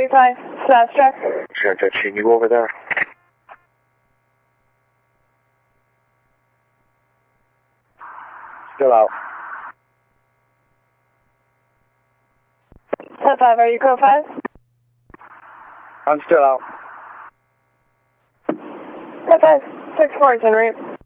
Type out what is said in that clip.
35, slash track. Sure, can you go over there? Still out. 10-5, are you code 5? I'm still out. 10-5, 6-4 is en route.